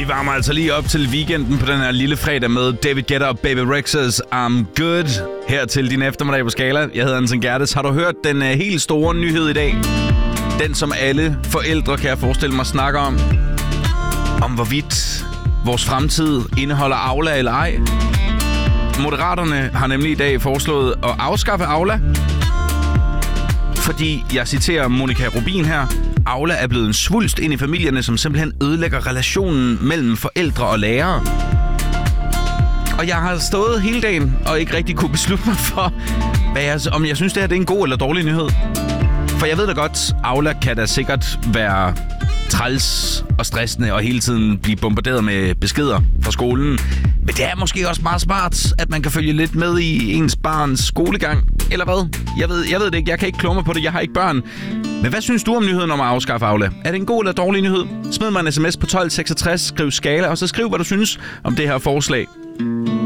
Vi varmer altså lige op til weekenden på den her lille fredag med David Guetta og Baby Rex's I'm Good. Her til din eftermiddag på Skala. Jeg hedder Anton Gerdes. Har du hørt den helt store nyhed i dag? Den, som alle forældre, kan jeg forestille mig, snakker om. Om hvorvidt vores fremtid indeholder Aula eller ej. Moderaterne har nemlig i dag foreslået at afskaffe Aula. Fordi, jeg citerer Monika Rubin her, Aula er blevet en svulst ind i familierne, som simpelthen ødelægger relationen mellem forældre og lærere. Og jeg har stået hele dagen og ikke rigtig kunne beslutte mig for, om jeg synes, det her det er en god eller dårlig nyhed. For jeg ved da godt, Aula kan da sikkert være træls og stressende og hele tiden blive bombarderet med beskeder fra skolen. Men det er måske også meget smart, at man kan følge lidt med i ens barns skolegang. Eller hvad? Jeg ved det ikke. Jeg kan ikke kloge mig på det. Jeg har ikke børn. Men hvad synes du om nyheden om at afskaffe Aula? Er det en god eller dårlig nyhed? Smid mig en sms på 1266, skriv Skala, og så skriv, hvad du synes om det her forslag.